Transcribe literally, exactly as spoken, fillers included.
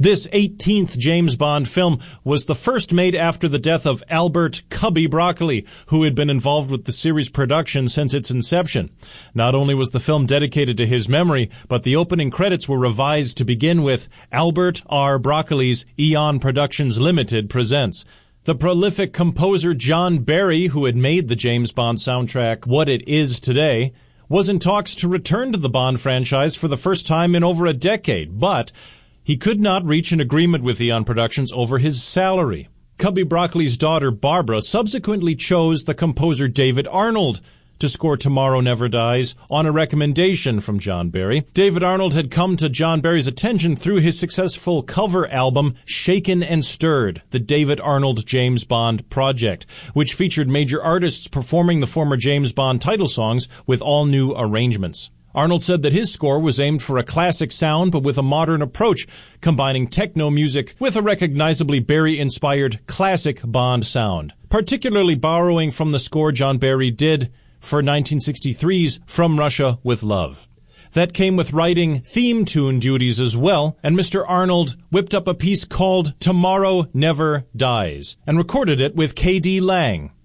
This eighteenth James Bond film was the first made after the death of Albert Cubby Broccoli, who had been involved with the series production since its inception. Not only was the film dedicated to his memory, but the opening credits were revised to begin with Albert R. Broccoli's Eon Productions Limited presents. The prolific composer John Barry, who had made the James Bond soundtrack what it is today, was in talks to return to the Bond franchise for the first time in over a decade, but he could not reach an agreement with Eon Productions over his salary. Cubby Broccoli's daughter, Barbara, subsequently chose the composer David Arnold to score Tomorrow Never Dies on a recommendation from John Barry. David Arnold had come to John Barry's attention through his successful cover album, Shaken and Stirred, the David Arnold James Bond Project, which featured major artists performing the former James Bond title songs with all new arrangements. Arnold said that his score was aimed for a classic sound but with a modern approach, combining techno music with a recognizably Barry-inspired classic Bond sound, particularly borrowing from the score John Barry did for nineteen sixty-three's From Russia with Love. That came with writing theme tune duties as well, and Mister Arnold whipped up a piece called Tomorrow Never Dies and recorded it with K D Lang.